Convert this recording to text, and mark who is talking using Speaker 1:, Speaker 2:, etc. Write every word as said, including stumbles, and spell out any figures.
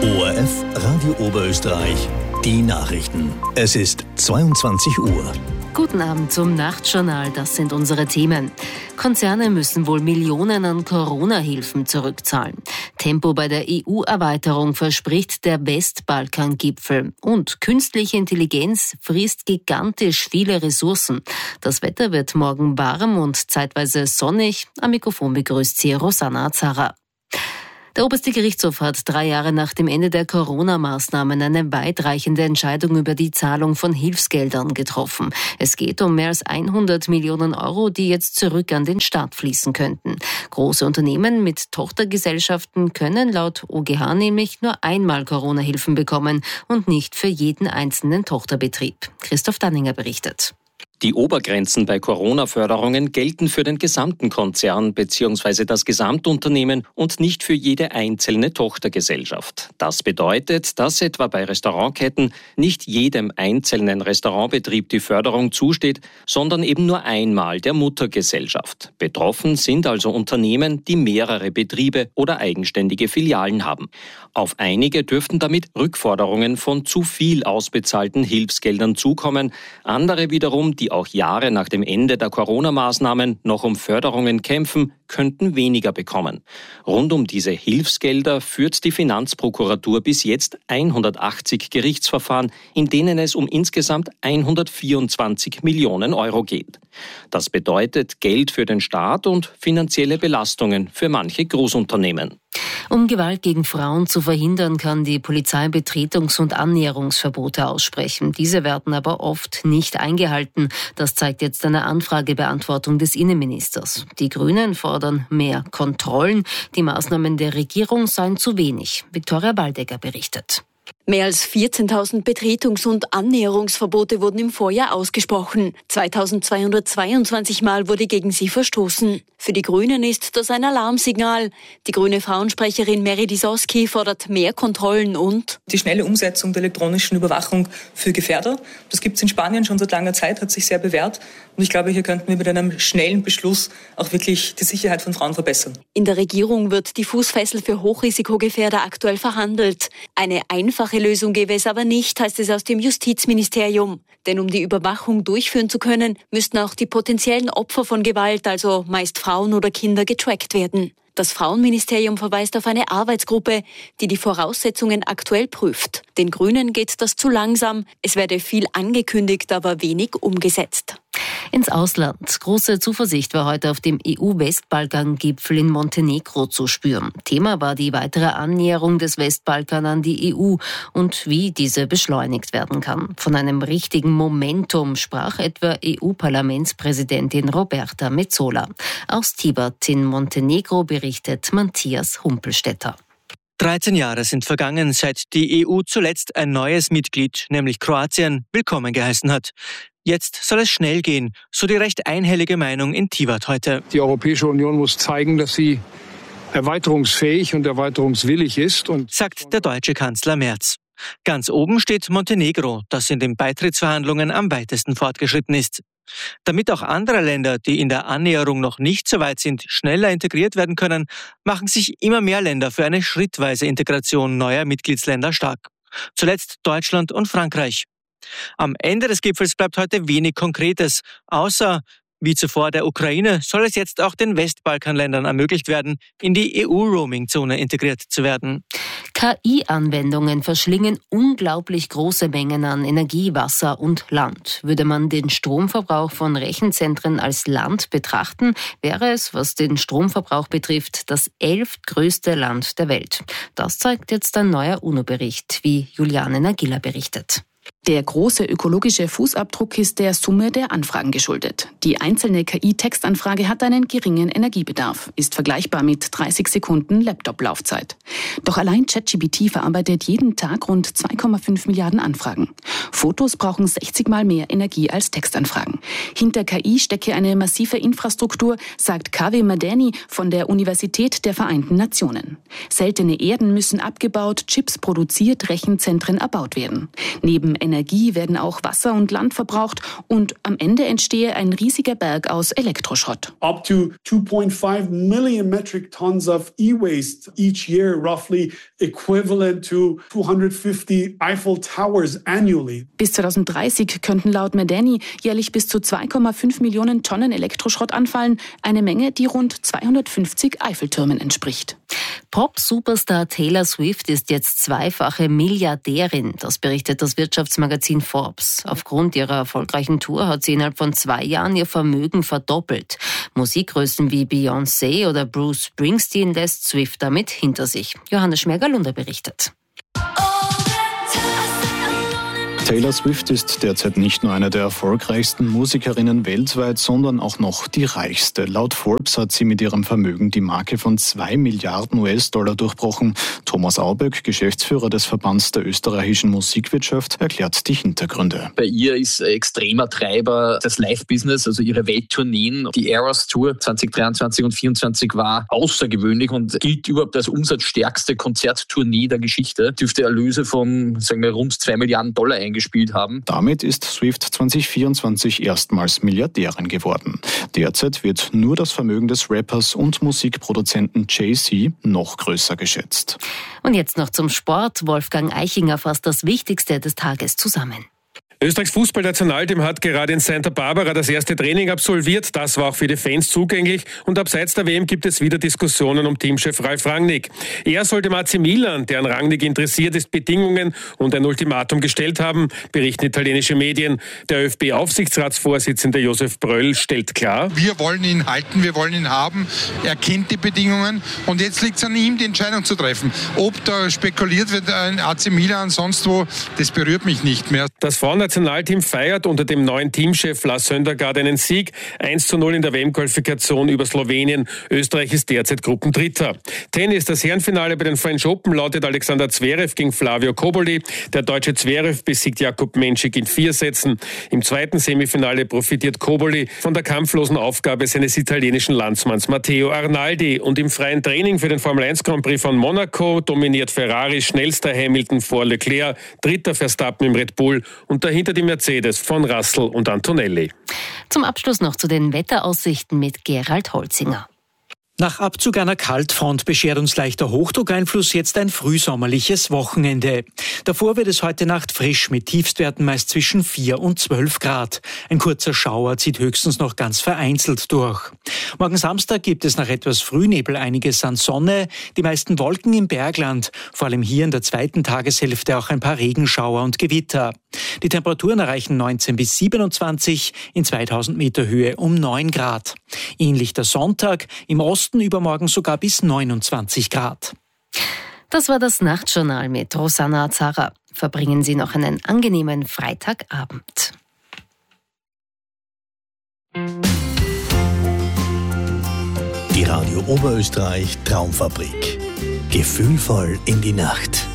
Speaker 1: O R F Radio Oberösterreich, die Nachrichten. Es ist zweiundzwanzig Uhr.
Speaker 2: Guten Abend zum Nachtjournal, das sind unsere Themen. Konzerne müssen wohl Millionen an Corona-Hilfen zurückzahlen. Tempo bei der E U-Erweiterung verspricht der Westbalkan-Gipfel. Und künstliche Intelligenz frisst gigantisch viele Ressourcen. Das Wetter wird morgen warm und zeitweise sonnig. Am Mikrofon begrüßt sie Rosanna Azara. Der oberste Gerichtshof hat drei Jahre nach dem Ende der Corona-Maßnahmen eine weitreichende Entscheidung über die Zahlung von Hilfsgeldern getroffen. Es geht um mehr als hundert Millionen Euro, die jetzt zurück an den Staat fließen könnten. Große Unternehmen mit Tochtergesellschaften können laut O G H nämlich nur einmal Corona-Hilfen bekommen und nicht für jeden einzelnen Tochterbetrieb. Christoph Danninger berichtet.
Speaker 3: Die Obergrenzen bei Corona-Förderungen gelten für den gesamten Konzern bzw. das Gesamtunternehmen und nicht für jede einzelne Tochtergesellschaft. Das bedeutet, dass etwa bei Restaurantketten nicht jedem einzelnen Restaurantbetrieb die Förderung zusteht, sondern eben nur einmal der Muttergesellschaft. Betroffen sind also Unternehmen, die mehrere Betriebe oder eigenständige Filialen haben. Auf einige dürften damit Rückforderungen von zu viel ausbezahlten Hilfsgeldern zukommen, andere wiederum, die auch Jahre nach dem Ende der Corona-Maßnahmen noch um Förderungen kämpfen, könnten weniger bekommen. Rund um diese Hilfsgelder führt die Finanzprokuratur bis jetzt hundertachtzig Gerichtsverfahren, in denen es um insgesamt hundertvierundzwanzig Millionen Euro geht. Das bedeutet Geld für den Staat und finanzielle Belastungen für manche Großunternehmen.
Speaker 2: Um Gewalt gegen Frauen zu verhindern, kann die Polizei Betretungs- und Annäherungsverbote aussprechen. Diese werden aber oft nicht eingehalten. Das zeigt jetzt eine Anfragebeantwortung des Innenministers. Die Grünen fordern mehr Kontrollen. Die Maßnahmen der Regierung seien zu wenig. Viktoria Baldecker berichtet.
Speaker 4: Mehr als vierzehntausend Betretungs- und Annäherungsverbote wurden im Vorjahr ausgesprochen. zweitausendzweihundertzweiundzwanzig Mal wurde gegen sie verstoßen. Für die Grünen ist das ein Alarmsignal. Die grüne Frauensprecherin Mary Disowski fordert mehr Kontrollen und
Speaker 5: die schnelle Umsetzung der elektronischen Überwachung für Gefährder. Das gibt es in Spanien schon seit langer Zeit, hat sich sehr bewährt. Und ich glaube, hier könnten wir mit einem schnellen Beschluss auch wirklich die Sicherheit von Frauen verbessern.
Speaker 4: In der Regierung wird die Fußfessel für Hochrisikogefährder aktuell verhandelt. Eine einfache Lösung gäbe es aber nicht, heißt es aus dem Justizministerium. Denn um die Überwachung durchführen zu können, müssten auch die potenziellen Opfer von Gewalt, also meist Frauen oder Kinder, getrackt werden. Das Frauenministerium verweist auf eine Arbeitsgruppe, die die Voraussetzungen aktuell prüft. Den Grünen geht das zu langsam. Es werde viel angekündigt, aber wenig umgesetzt.
Speaker 2: Ins Ausland. Große Zuversicht war heute auf dem E U-Westbalkan-Gipfel in Montenegro zu spüren. Thema war die weitere Annäherung des Westbalkan an die E U und wie diese beschleunigt werden kann. Von einem richtigen Momentum sprach etwa E U-Parlamentspräsidentin Roberta Metsola. Aus Tivat in Montenegro berichtet Matthias Humpelstetter.
Speaker 6: dreizehn Jahre sind vergangen, seit die E U zuletzt ein neues Mitglied, nämlich Kroatien, willkommen geheißen hat. Jetzt soll es schnell gehen, so die recht einhellige Meinung in Tivat heute.
Speaker 7: Die Europäische Union muss zeigen, dass sie erweiterungsfähig und erweiterungswillig ist, und
Speaker 6: sagt der deutsche Kanzler Merz. Ganz oben steht Montenegro, das in den Beitrittsverhandlungen am weitesten fortgeschritten ist. Damit auch andere Länder, die in der Annäherung noch nicht so weit sind, schneller integriert werden können, machen sich immer mehr Länder für eine schrittweise Integration neuer Mitgliedsländer stark. Zuletzt Deutschland und Frankreich. Am Ende des Gipfels bleibt heute wenig Konkretes, außer, wie zuvor der Ukraine, soll es jetzt auch den Westbalkanländern ermöglicht werden, in die E U-Roaming-Zone integriert zu werden.
Speaker 2: K I-Anwendungen verschlingen unglaublich große Mengen an Energie, Wasser und Land. Würde man den Stromverbrauch von Rechenzentren als Land betrachten, wäre es, was den Stromverbrauch betrifft, das elftgrößte Land der Welt. Das zeigt jetzt ein neuer UNO-Bericht, wie Juliane Nagila berichtet.
Speaker 8: Der große ökologische Fußabdruck ist der Summe der Anfragen geschuldet. Die einzelne K I-Textanfrage hat einen geringen Energiebedarf, ist vergleichbar mit dreißig Sekunden Laptop-Laufzeit. Doch allein ChatGPT verarbeitet jeden Tag rund zwei Komma fünf Milliarden Anfragen. Fotos brauchen sechzig Mal mehr Energie als Textanfragen. Hinter K I stecke eine massive Infrastruktur, sagt Kaveh Madani von der Universität der Vereinten Nationen. Seltene Erden müssen abgebaut, Chips produziert, Rechenzentren erbaut werden. Neben Energie werden auch Wasser und Land verbraucht und am Ende entstehe ein riesiger Berg aus Elektroschrott.
Speaker 9: Up to two point five million metric tons of e-waste each year, roughly equivalent to two hundred fifty Eiffel Towers annually.
Speaker 8: Bis zweitausenddreißig könnten laut Medani jährlich bis zu zwei Komma fünf Millionen Tonnen Elektroschrott anfallen, eine Menge, die rund zweihundertfünfzig Eiffeltürmen entspricht.
Speaker 2: Pop-Superstar Taylor Swift ist jetzt zweifache Milliardärin. Das berichtet das Wirtschaftsmagazin Forbes. Aufgrund ihrer erfolgreichen Tour hat sie innerhalb von zwei Jahren ihr Vermögen verdoppelt. Musikgrößen wie Beyoncé oder Bruce Springsteen lässt Swift damit hinter sich. Johannes Schmerger-Lunder berichtet.
Speaker 10: Taylor Swift ist derzeit nicht nur eine der erfolgreichsten Musikerinnen weltweit, sondern auch noch die reichste. Laut Forbes hat sie mit ihrem Vermögen die Marke von zwei Milliarden U S-Dollar durchbrochen. Thomas Auböck, Geschäftsführer des Verbands der österreichischen Musikwirtschaft, erklärt die Hintergründe.
Speaker 11: Bei ihr ist extremer Treiber das Live-Business, also ihre Welttourneen. Die Eras Tour zwanzig dreiundzwanzig und vierundzwanzig war außergewöhnlich und gilt überhaupt als umsatzstärkste Konzerttournee der Geschichte. Dürfte Erlöse von, sagen wir, rund zwei Milliarden Dollar eingespielt haben.
Speaker 10: Damit ist Swift zwanzig vierundzwanzig erstmals Milliardärin geworden. Derzeit wird nur das Vermögen des Rappers und Musikproduzenten Jay-Z noch größer geschätzt.
Speaker 2: Und jetzt noch zum Sport. Wolfgang Eichinger fasst das Wichtigste des Tages zusammen.
Speaker 12: Österreichs Fußballnationalteam hat gerade in Santa Barbara das erste Training absolviert. Das war auch für die Fans zugänglich. Und abseits der W M gibt es wieder Diskussionen um Teamchef Ralf Rangnick. Er soll dem A C Milan, der an Rangnick interessiert ist, Bedingungen und ein Ultimatum gestellt haben, berichten italienische Medien. Der ÖFB-Aufsichtsratsvorsitzende Josef Bröll stellt klar:
Speaker 13: Wir wollen ihn halten, wir wollen ihn haben. Er kennt die Bedingungen und jetzt liegt es an ihm, die Entscheidung zu treffen. Ob da spekuliert wird, ein A C Milan, sonst wo, das berührt mich nicht mehr.
Speaker 12: Das Frauennationalteam feiert unter dem neuen Teamchef Lars Søndergaard einen Sieg. eins zu null in der W M-Qualifikation über Slowenien. Österreich ist derzeit Gruppendritter. Tennis, das Herrenfinale bei den French Open lautet Alexander Zverev gegen Flavio Cobolli. Der deutsche Zverev besiegt Jakub Menschik in vier Sätzen. Im zweiten Semifinale profitiert Cobolli von der kampflosen Aufgabe seines italienischen Landsmanns Matteo Arnaldi. Und im freien Training für den Formel eins Grand Prix von Monaco dominiert Ferrari, schnellster Hamilton vor Leclerc, dritter Verstappen im Red Bull und dahinter die Mercedes von Russell und Antonelli.
Speaker 2: Zum Abschluss noch zu den Wetteraussichten mit Gerald Holzinger.
Speaker 6: Nach Abzug einer Kaltfront beschert uns leichter Hochdruckeinfluss jetzt ein frühsommerliches Wochenende. Davor wird es heute Nacht frisch mit Tiefstwerten meist zwischen vier und zwölf Grad. Ein kurzer Schauer zieht höchstens noch ganz vereinzelt durch. Morgen Samstag gibt es nach etwas Frühnebel einiges an Sonne, die meisten Wolken im Bergland, vor allem hier in der zweiten Tageshälfte auch ein paar Regenschauer und Gewitter. Die Temperaturen erreichen neunzehn bis siebenundzwanzig, in zweitausend Meter Höhe um neun Grad. Ähnlich der Sonntag, im Osten übermorgen sogar bis neunundzwanzig Grad.
Speaker 2: Das war das Nachtjournal mit Rosanna Azara. Verbringen Sie noch einen angenehmen Freitagabend.
Speaker 1: Die Radio Oberösterreich Traumfabrik. Gefühlvoll in die Nacht.